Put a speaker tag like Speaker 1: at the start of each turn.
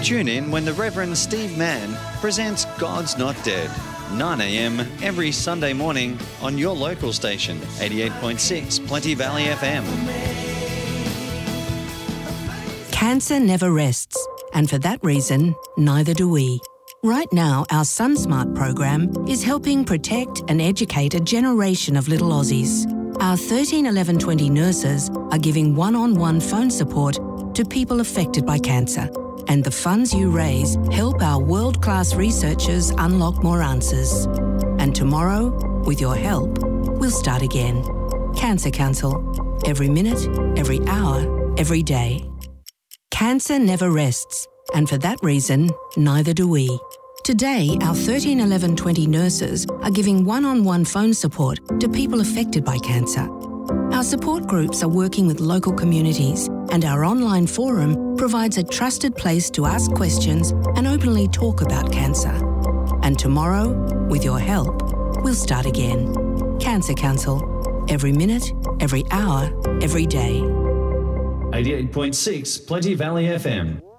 Speaker 1: Tune in when the Reverend Steve Mann presents God's Not Dead, 9 a.m. every Sunday morning on your local station, 88.6 Plenty Valley FM.
Speaker 2: Cancer never rests, and for that reason, neither do we. Right now, our SunSmart program is helping protect and educate a generation of little Aussies. Our 13 11 20 nurses are giving one-on-one phone support to people affected by cancer. And the funds you raise help our world-class researchers unlock more answers. And tomorrow, with your help, we'll start again. Cancer Council. Every minute, every hour, every day. Cancer never rests, and for that reason, neither do we. Today, our 13 11 20 nurses are giving one-on-one phone support to people affected by cancer. Our support groups are working with local communities, and our online forum provides a trusted place to ask questions and openly talk about cancer. And tomorrow, with your help, we'll start again. Cancer Council. Every minute, every hour, every day.
Speaker 1: 88.6 Plenty Valley FM.